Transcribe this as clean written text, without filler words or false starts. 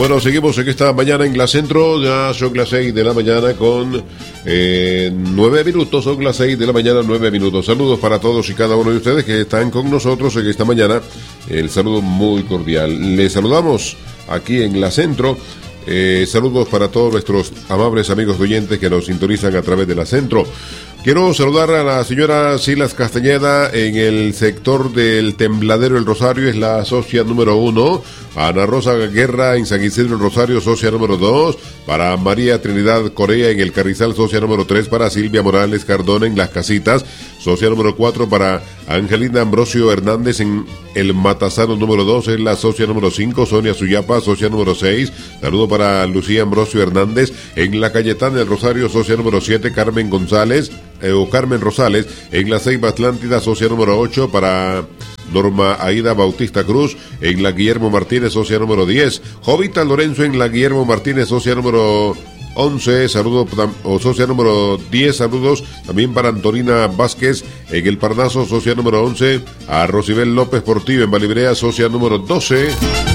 Bueno, seguimos en esta mañana en Glacentro. Ya son las 6 de la mañana con 9 minutos. Son las 6 de la mañana, 9 minutos. Saludos para todos y cada uno de ustedes que están con nosotros en esta mañana. El saludo muy cordial. Les saludamos aquí en Glacentro. Saludos para todos nuestros amables amigos oyentes que nos sintonizan a través de Glacentro. Quiero saludar a la señora Silas Castañeda en el sector del Tembladero El Rosario, es la socia número 1. Ana Rosa Guerra en San Isidro El Rosario, socia número 2. Para María Trinidad Corea en el Carrizal, socia número 3. Para Silvia Morales Cardona en Las Casitas, socia número 4. Para Angelina Ambrosio Hernández en el Matasano número 2, es la socia número 5. Sonia Suyapa, socia número 6. Saludo para Lucía Ambrosio Hernández en La Cayetana del Rosario, socia número 7. Carmen González Carmen Rosales en la Ceiba Atlántida, socia número 8. Para Norma Aida Bautista Cruz en la Guillermo Martínez, socia número 10. Jovita Lorenzo en la Guillermo Martínez, socia número 11, saludo, o socia número 10, saludos también para Antonina Vázquez en el Parnaso, socia número 11. A Rosibel López Portillo en Valibrea, socia número 12.